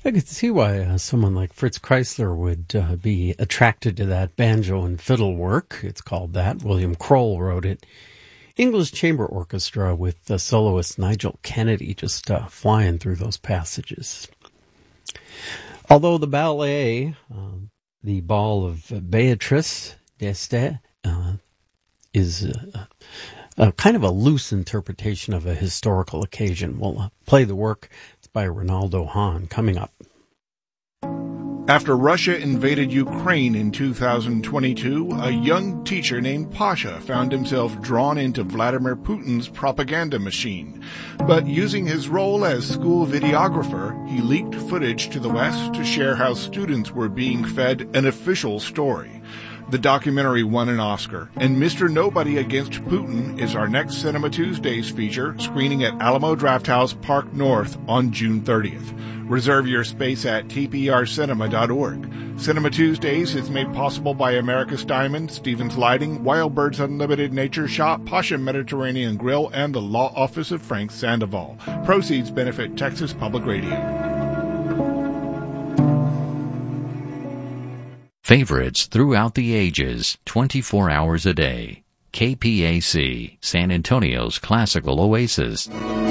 I could see why someone like Fritz Kreisler would be attracted to that banjo and fiddle work. It's called that. William Kroll wrote it. English Chamber Orchestra with soloist Nigel Kennedy just flying through those passages. Although the ballet, the Ball of Beatrice d'Este, is kind of a loose interpretation of a historical occasion. We'll play the work. It's by Ronaldo Hahn, coming up. After Russia invaded Ukraine in 2022, a young teacher named Pasha found himself drawn into Vladimir Putin's propaganda machine. But using his role as school videographer, he leaked footage to the West to share how students were being fed an official story. The documentary won an Oscar, and Mr. Nobody Against Putin is our next Cinema Tuesdays feature, screening at Alamo Drafthouse Park North on June 30th. Reserve your space at tprcinema.org. Cinema Tuesdays is made possible by America's Diamond, Stevens Lighting, Wild Birds Unlimited Nature Shop, Pasha Mediterranean Grill, and the Law Office of Frank Sandoval. Proceeds benefit Texas Public Radio. Favorites throughout the ages, 24 hours a day. KPAC, San Antonio's classical oasis.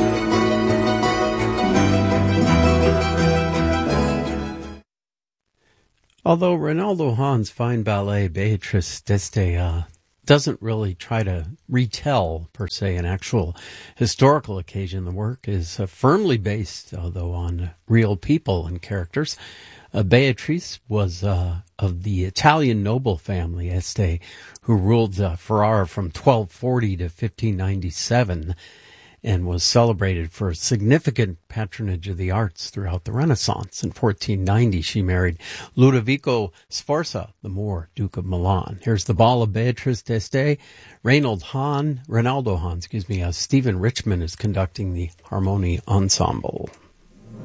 Although Ronaldo Hahn's fine ballet Beatrice d'Este doesn't really try to retell, per se, an actual historical occasion, the work is firmly based, although on real people and characters. Beatrice was of the Italian noble family Este, who ruled Ferrara from 1240 to 1597, and was celebrated for significant patronage of the arts throughout the Renaissance. In 1490, she married Ludovico Sforza, the Moor, Duke of Milan. Here's the Ball of Beatrice d'Este. Ronaldo Hahn, Stephen Richmond is conducting the Harmonie Ensemble.